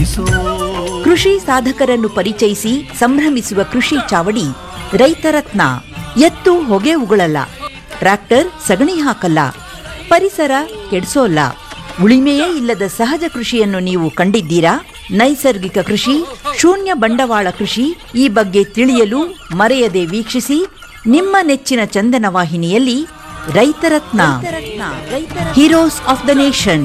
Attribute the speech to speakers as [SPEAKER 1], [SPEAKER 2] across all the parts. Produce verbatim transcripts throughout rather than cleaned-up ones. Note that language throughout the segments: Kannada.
[SPEAKER 1] ಕೃಷಿ ಸಾಧಕರನ್ನು ಪರಿಚಯಿಸಿ ಸಂಭ್ರಮಿಸುವ ಕೃಷಿ ಚಾವಡಿ ರೈತರತ್ನ. ಎತ್ತು ಹೊಗೆ ಉಗುಳಲ್ಲ, ಟ್ರ್ಯಾಕ್ಟರ್ ಸಗಣಿ ಹಾಕಲ್ಲ, ಪರಿಸರ ಕೆಡಿಸೋಲ್ಲ. ಉಳಿಮೆಯೇ ಇಲ್ಲದ ಸಹಜ ಕೃಷಿಯನ್ನು ನೀವು ಕಂಡಿದ್ದೀರಾ? ನೈಸರ್ಗಿಕ ಕೃಷಿ, ಶೂನ್ಯ ಬಂಡವಾಳ ಕೃಷಿ ಈ ಬಗ್ಗೆ ತಿಳಿಯಲು ಮರೆಯದೆ ವೀಕ್ಷಿಸಿ ನಿಮ್ಮ ನೆಚ್ಚಿನ ಚಂದನ ವಾಹಿನಿಯಲ್ಲಿ ರೈತರತ್ನ, ಹೀರೋಸ್ ಆಫ್ ದ ನೇಷನ್.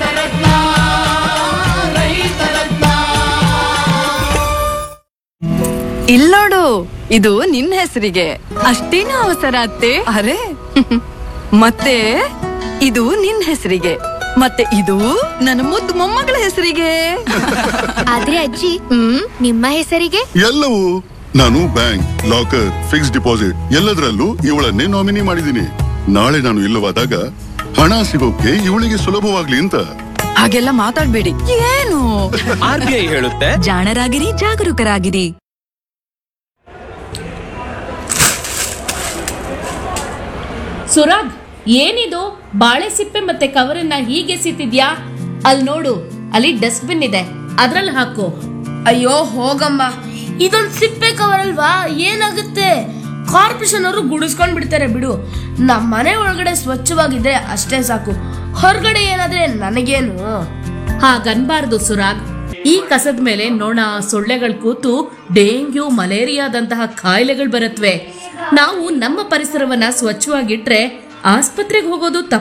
[SPEAKER 2] ಇಲ್ಲೋಡು, ಇದು ನಿನ್ನ ಹೆಸರಿಗೆ. ಅಷ್ಟೇನು ಅವಸರ ಅತ್ತೆ? ಅರೆ ಮತ್ತೆ ಇದು ನಿನ್ನ ಹೆಸರಿಗೆ, ಮತ್ತೆ ಇದು ನನ್ನ ಮುದ್ದು ಮೊಮ್ಮಗಳ ಹೆಸರಿಗೆ.
[SPEAKER 3] ಆದ್ರೆ ಅಜ್ಜಿ, ಹ್ಮ್ ನಿಮ್ಮ ಹೆಸರಿಗೆ
[SPEAKER 4] ಎಲ್ಲವೂ ನಾನು ಬ್ಯಾಂಕ್, ಲಾಕರ್, ಫಿಕ್ಸ್ ಡಿಪಾಸಿಟ್ ಎಲ್ಲದರಲ್ಲೂ ಇವಳನ್ನೇ ನಾಮಿನಿ ಮಾಡಿದ್ದೀನಿ. ನಾಳೆ ನಾನು ಇಲ್ಲವಾದಾಗ ಹಣ ಸಿಗೋಕೆ ಇವಳಿಗೆ ಸುಲಭವಾಗ್ಲಿ ಅಂತ.
[SPEAKER 2] ಹಾಗೆಲ್ಲ ಮಾತಾಡ್ಬೇಡಿ. ಏನು
[SPEAKER 5] ಆರ್ ಬಿ ಐ ಹೇಳುತ್ತೆ,
[SPEAKER 2] ಜಾಣರಾಗಿರಿ, ಜಾಗರೂಕರಾಗಿರಿ.
[SPEAKER 6] ಸುರಾಗ್, ಏನಿದು ಬಾಳೆ ಸಿಪ್ಪೆ ಮತ್ತೆ ಕವರನ್ನ ಹೀಗೆ ಎಸಿತಿದ್ಯಾ? ಅಲ್ಲಿ ನೋಡು, ಅಲ್ಲಿ ಡಸ್ಟ್ಬಿನ್ ಇದೆ, ಅದ್ರಲ್ಲಿ ಹಾಕು.
[SPEAKER 7] ಅಯ್ಯೋ ಹೋಗಮ್ಮ, ಇದೊಂದು ಸಿಪ್ಪೆ ಕವರ್ ಅಲ್ವಾ, ಏನಾಗುತ್ತೆ? ಕಾರ್ಪೊರೇಷನ್ ಅವರು ಗುಡಿಸ್ಕೊಂಡ್ ಬಿಡ್ತಾರೆ ಬಿಡು. ನಮ್ಮ ಮನೆ ಒಳಗಡೆ ಸ್ವಚ್ಛವಾಗಿದ್ರೆ ಅಷ್ಟೇ ಸಾಕು, ಹೊರಗಡೆ ಏನಾದ್ರೆ ನನಗೇನು?
[SPEAKER 6] ಹಾಗನ್ಬಾರ್ದು ಸುರಾಗ್. ಈ ಕಸದ ಮೇಲೆ ನೊಣ, ಸೊಳ್ಳೆಗಳು ಕೂತು ಡೆಂಗ್ಯೂ, ಮಲೇರಿಯಾದಂತಹ ಕಾಯಿಲೆಗಳು ಬರುತ್ತವೆ. ನಾವು ನಮ್ಮ ಪರಿಸರವನ್ನ ಸ್ವಚ್ಛವಾಗಿಟ್ರೆ ಆಸ್ಪತ್ರೆಗೆ ಹೋಗೋದು ತಪ್ಪು.